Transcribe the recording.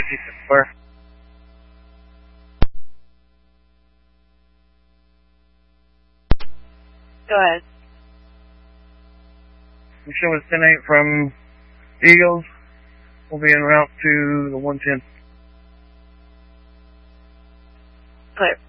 Where? Go ahead. I'm showing 10-8 from Eagles. We'll be en route to the 110. Clear.